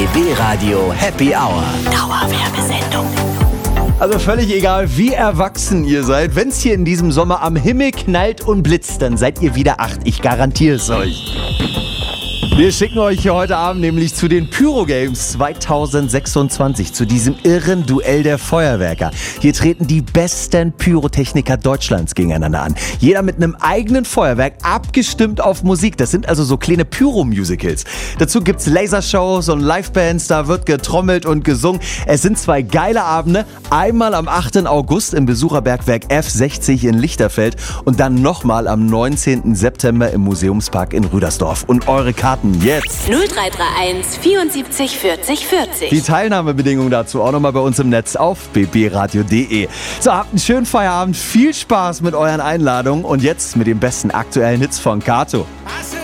BB Radio Happy Hour. Dauerwerbesendung. Also völlig egal, wie erwachsen ihr seid, wenn es hier in diesem Sommer am Himmel knallt und blitzt, dann seid ihr wieder 8. Ich garantiere es euch. Wir schicken euch hier heute Abend nämlich zu den Pyro Games 2026, zu diesem irren Duell der Feuerwerker. Hier treten die besten Pyrotechniker Deutschlands gegeneinander an. Jeder mit einem eigenen Feuerwerk, abgestimmt auf Musik. Das sind also so kleine Pyro-Musicals. Dazu gibt's Lasershows und Livebands, da wird getrommelt und gesungen. Es sind 2 geile Abende. Einmal am 8. August im Besucherbergwerk F60 in Lichterfeld und dann nochmal am 19. September im Museumspark in Rüdersdorf. Und eure Karten jetzt. 0331 74 40 40. Die Teilnahmebedingungen dazu auch nochmal bei uns im Netz auf bbradio.de. So, habt einen schönen Feierabend, viel Spaß mit euren Einladungen und jetzt mit den besten aktuellen Hits von Kato.